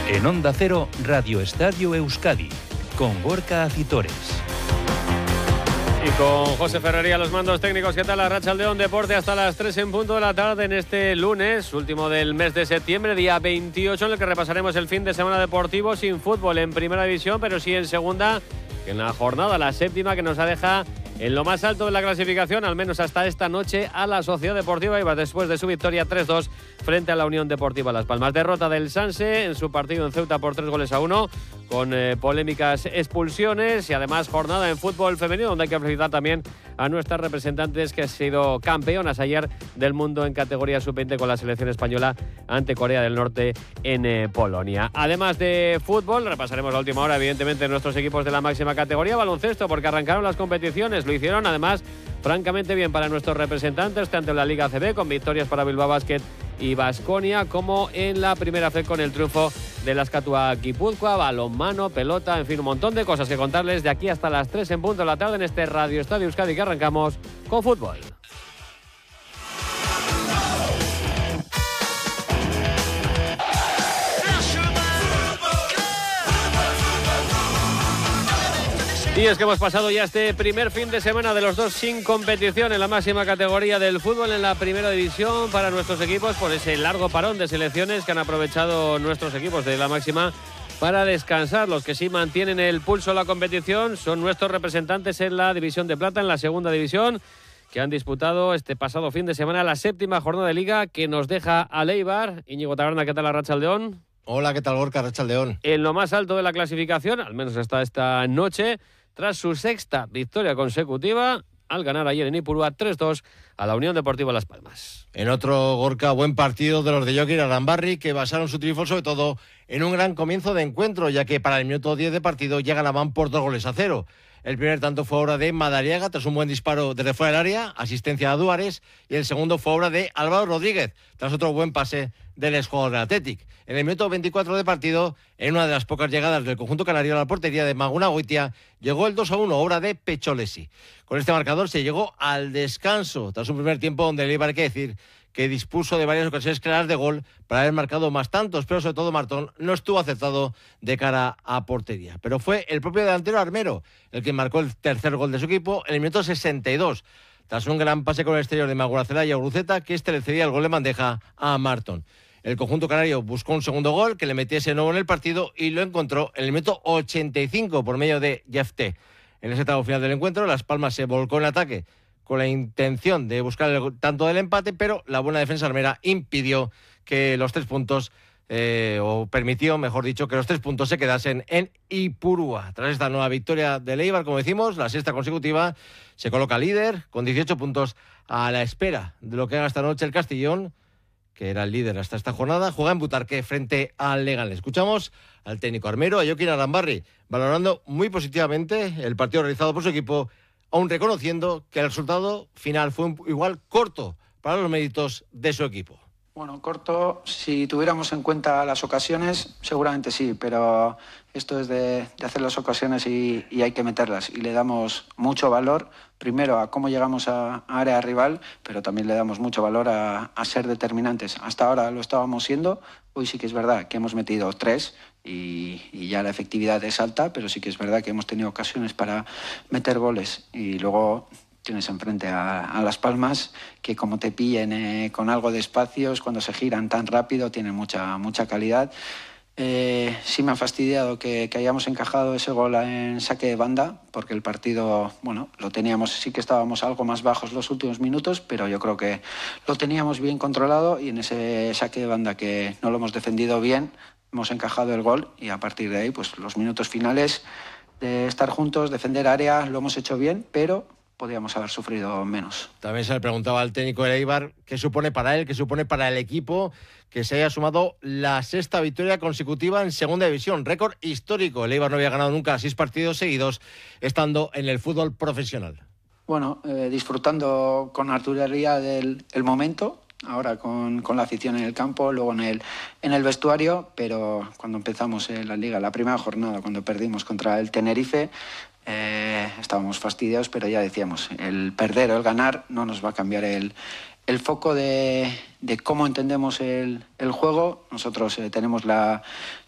En Onda Cero, Radio Estadio Euskadi, con Gorka Acitores. Y con José Ferrería, los mandos técnicos. ¿Qué tal? Arratsaldeon Deporte hasta las 3 en punto de la tarde en este lunes, último del mes de septiembre, día 28, en el que repasaremos el fin de semana deportivo sin fútbol en primera división, pero sí en segunda, en la jornada, la séptima, que nos deja en lo más alto de la clasificación, al menos hasta esta noche, a la Sociedad Deportiva Eibar, después de su victoria 3-2 frente a la Unión Deportiva Las Palmas. Derrota del Sanse en su partido en Ceuta por 3-1, con polémicas expulsiones y además jornada en fútbol femenino, donde hay que felicitar también a nuestras representantes que han sido campeonas ayer del mundo en categoría sub-20 con la selección española ante Corea del Norte en Polonia. Además de fútbol, repasaremos la última hora, evidentemente, nuestros equipos de la máxima categoría, baloncesto, porque arrancaron las competiciones. Lo hicieron además francamente bien para nuestros representantes, tanto en la Liga ACB con victorias para Bilbao Basket y Baskonia, como en la primera fe con el triunfo de la Azkatua Gipuzkoa, balonmano, pelota, en fin, un montón de cosas que contarles de aquí hasta las 3 en punto de la tarde en este Radio Estadio Euskadi, que arrancamos con fútbol. Y es que hemos pasado ya este primer fin de semana de los dos sin competición en la máxima categoría del fútbol en la primera división para nuestros equipos por ese largo parón de selecciones que han aprovechado nuestros equipos de la máxima para descansar. Los que sí mantienen el pulso de la competición son nuestros representantes en la división de plata, en la segunda división, que han disputado este pasado fin de semana la séptima jornada de liga que nos deja al Eibar. Íñigo Taberna, ¿qué tal? Arratsaldeon. Hola, ¿qué tal, Gorka? Arratsaldeon. En lo más alto de la clasificación, al menos hasta esta noche, tras su sexta victoria consecutiva, al ganar ayer en Ipurúa 3-2 a la Unión Deportiva Las Palmas. En otro, Gorka, buen partido de los de Joaquín Arambarri, que basaron su triunfo sobre todo en un gran comienzo de encuentro, ya que para el minuto 10 de partido ya ganaban por 2-0. El primer tanto fue obra de Madariaga tras un buen disparo desde fuera del área, asistencia a Duárez, y el segundo fue obra de Álvaro Rodríguez, tras otro buen pase del exjugador del Athletic. En el minuto 24 de partido, en una de las pocas llegadas del conjunto canario a la portería de Maguna Goitia, llegó el 2-1, obra de Pecholesi. Con este marcador se llegó al descanso, tras un primer tiempo donde el Eibar, hay que decir, que dispuso de varias ocasiones claras de gol para haber marcado más tantos, pero sobre todo Martón no estuvo acertado de cara a portería. Pero fue el propio delantero Armero el que marcó el tercer gol de su equipo en el minuto 62, tras un gran pase con el exterior de Maguracela y Uruceta, que le cedía el gol de bandeja a Martón. El conjunto canario buscó un segundo gol que le metiese de nuevo en el partido y lo encontró en el minuto 85 por medio de Jefté. En ese tramo final del encuentro, Las Palmas se volcó en ataque con la intención de buscar el tanto del empate, pero la buena defensa armera impidió que los 3 puntos, o permitió, mejor dicho, que los 3 puntos se quedasen en Ipurúa. Tras esta nueva victoria del Eibar, como decimos, la sexta consecutiva, se coloca líder con 18 puntos a la espera de lo que haga esta noche el Castellón, que era el líder hasta esta jornada. Juega en Butarque frente al Leganés. Escuchamos al técnico armero, a Joaquín Arambarri, valorando muy positivamente el partido realizado por su equipo, aún reconociendo que el resultado final fue igual corto para los méritos de su equipo. Bueno, corto, si tuviéramos en cuenta las ocasiones, seguramente sí, pero esto es de hacer las ocasiones y hay que meterlas. Y le damos mucho valor, primero, a cómo llegamos a área rival, pero también le damos mucho valor a ser determinantes. Hasta ahora lo estábamos siendo, hoy sí que es verdad que hemos metido 3 y ya la efectividad es alta, pero sí que es verdad que hemos tenido ocasiones para meter goles. Y luego tienes enfrente a Las Palmas, que como te pillen con algo de espacios, cuando se giran tan rápido, tienen mucha calidad. Sí me ha fastidiado que hayamos encajado ese gol en saque de banda, porque el partido, bueno, lo teníamos, sí que estábamos algo más bajos los últimos minutos, pero yo creo que lo teníamos bien controlado y en ese saque de banda que no lo hemos defendido bien, hemos encajado el gol y a partir de ahí, pues los minutos finales de estar juntos, defender área, lo hemos hecho bien, pero podíamos haber sufrido menos. También se le preguntaba al técnico de Eibar qué supone para él, qué supone para el equipo que se haya sumado la sexta victoria consecutiva en segunda división, récord histórico. El Eibar no había ganado nunca 6 partidos seguidos estando en el fútbol profesional. Bueno, disfrutando con artillería del momento, ahora con la afición en el campo, luego en el vestuario, pero cuando empezamos la Liga, la primera jornada, cuando perdimos contra el Tenerife, estábamos fastidiados, pero ya decíamos, el perder o el ganar no nos va a cambiar el foco de cómo entendemos el juego. Nosotros tenemos la